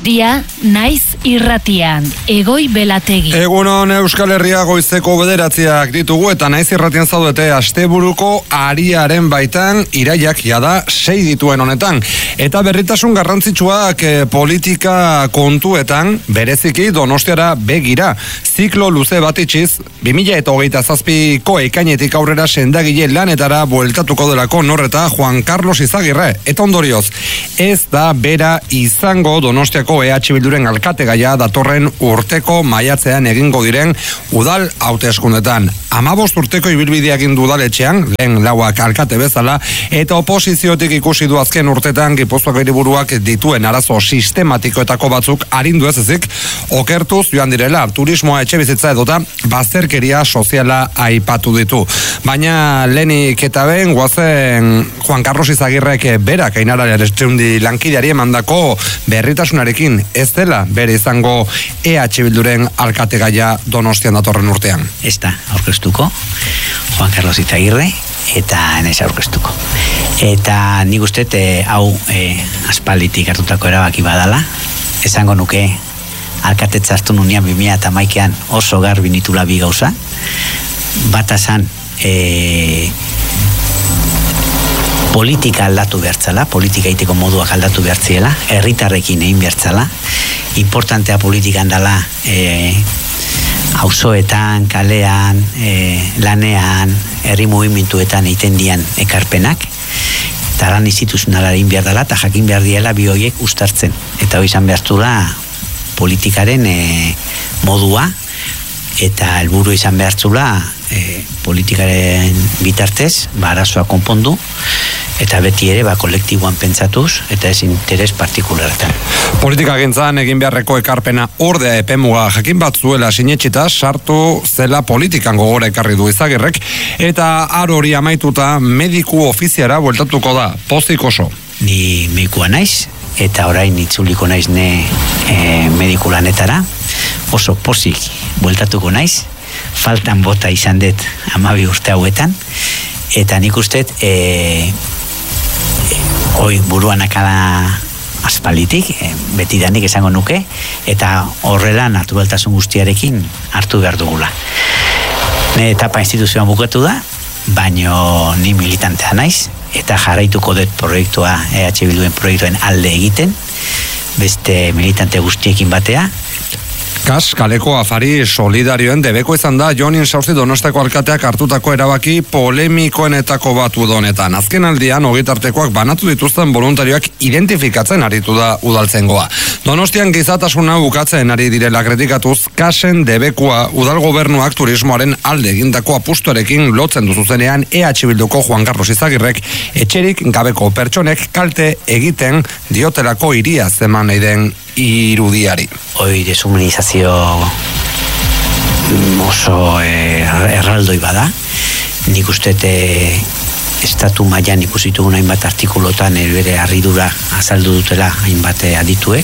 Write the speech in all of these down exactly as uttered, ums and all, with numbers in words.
Dia, naiz irratian, Egoi Belategi. Egunon Euskal Herria goizeko bederatziak ditugu eta naiz irratian zaudete asteburuko ariaren baitan iraiak jada sei dituen honetan. Eta berritasun garrantzitsuak eh, politika kontuetan bereziki Donostiara begira. Ziklo luze bat itxiz, bi mila hogeita zazpiko ekainetik aurrera sendagile lanetara bueltatuko delako Norreta Juan Carlos Izagirre. Eta ondorioz, ez da bera izango Donostiako E H Bilduren alkategaia datorren urteko maiatzean egingo diren udal hauteskundetan. Hamabost urteko ibilbidea egin du udaletxean, lehen lauak alkate bezala, eta oposiziotik ikusi du azken urtetan Gipuzkoako hiriburuak dituen arazo sistematikoetako batzuk arindu ez ezik, okertuz joan direla, turismoa, etxebizitza edota bazterkeria soziala aipatu ditu. Baina lehenik eta ben, guazen Juan Carlos Izagirrek berak Ainara Lertxundi lankideari emandako berritasunarekin ez dela bere izango E H Bilduren alkategaia Donostian datorren urtean. Ez da aurkeztuko Juan Carlos Izagirre eta naiz aurkeztuko. Eta nik uste e, hau e, aspalditik hartutako erabaki badala, esango nuke alkatetza hartu nunean bi mila hamaikaan oso garbi nitula bi gauza. Bata zan e, politika aldatu behartzala, politika iteko moduak aldatu behartziela, herritarrekin egin behartzala, importantea politikan dela e, auzoetan, kalean, e, lanean, herri mugimenduetan egiten dian ekarpenak, eta lan instituzionala egin behar dela, eta jakin behar diela bi horiek uztartzen. Eta hori izan behartzula politikaren e, modua, eta helburu izan behartzula e, politikaren bitartez, ba, arazoa konpondu, eta beti ere ba, kolektiboan pentsatuz, eta ez interes partikularretan. Politika gintzan egin beharreko ekarpena ordea epemuga jakin bat zuela sinetxita sartu zela politikan gogora ekarri du Izagirrek, eta aro hori amaituta mediku ofiziara bueltatuko da, pozik oso. Ni medikua naiz, eta orain itzuliko naiz ne e, mediku lanetara, oso pozik bueltatuko naiz, faltan bota izan dut hamabi urte hauetan, eta nik usteet e, e, hoi buruan akala aspalitik, e, beti danik esango nuke, eta horrela naturaltasun guztiarekin hartu behar dugula. Ne etapa instituzioan bukatu da, baino ni militantea naiz, eta jarraituko dut proiektua, E H Bilduen proiektuen alde egiten, beste militante guztiekin batea. Kas, kaleko afari solidarioen debeko izan da Jon Insausti Donostiako alkateak hartutako erabaki polemikoenetako bat udonetan. Azken aldian, ogitartekoak banatu dituzten voluntarioak identifikatzen aritu da udaltzengoa. Donostian gizatasuna bukatzen ari direla kritikatuz, kasen debekua udal gobernuak turismoaren alde egindako apustuarekin lotzen duzu zenean E H Bilduko Juan Carlos Izagirrek etxerik gabeko pertsonek kalte egiten diotelako hiria zeman nahi den irudiari. Hoi deshumanizazio oso eh, erraldoi bada. Nik uste eh, estatu mailan ikusitu hainbat artikulotan bere harridura azaldu dutela hainbat adituek,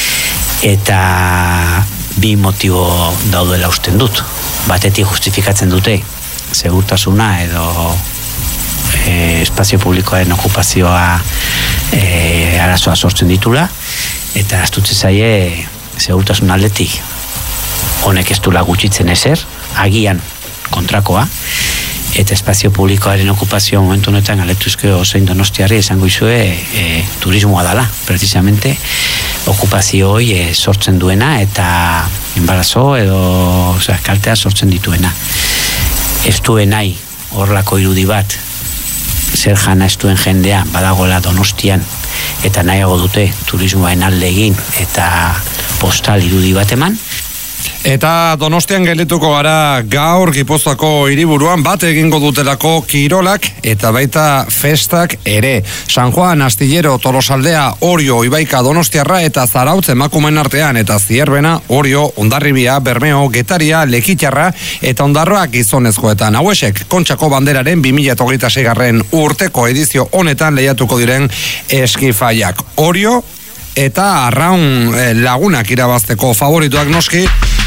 eta bi motibo daudela usten dut. Batetik justifikatzen dute segurtasuna edo eh, espazio publikoaren okupazioa eh, arazoa sortzen ditula, eta astutze zaie segurtasun aldetik honek ez dula gutxitzen ezer, agian kontrakoa, eta espazio publikoaren okupazio momentu honetan aletuzke ozein Donostiarri esango izue e, turismoa dala, precisamente okupazio hoi e, sortzen duena eta embarazo edo osea, kaltea sortzen dituena. Ez duen nahi horlako irudi bat zer jana ez duen jendea badagoela Donostian, eta nahiago dute turismoaren alde egin eta postal irudi bat eman. Eta Donostian geldituko gara gaur Gipuzkoako hiriburuan bat egingo dutelako kirolak eta baita festak ere. San Juan, Astillero, Tolosaldea, Orio, Ibaika, Donostiarra eta Zarautz emakumeen artean eta Zierbena, Orio, Hondarribia, Bermeo, Getaria, Lekitxarra eta Ondarroa gizonezkoetan. Hauesek Kontxako banderaren bi mila hogeita seigarren urteko edizio honetan lehiatuko diren eskifaiak. Orio eta Arraun lagunak irabazteko favorituak noski